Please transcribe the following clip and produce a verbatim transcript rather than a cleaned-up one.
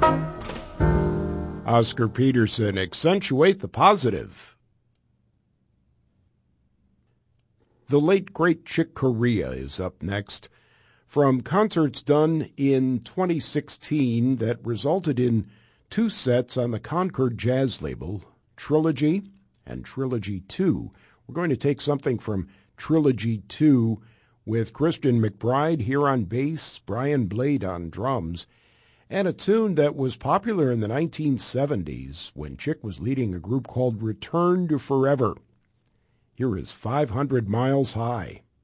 Oscar Peterson, Accentuate the Positive. The late, great Chick Corea is up next. From concerts done in twenty sixteen that resulted in two sets on the Concord Jazz label, Trilogy and Trilogy two. We're going to take something from Trilogy two with Christian McBride here on bass, Brian Blade on drums, and a tune that was popular in the nineteen seventies when Chick was leading a group called Return to Forever. Here is five hundred Miles High.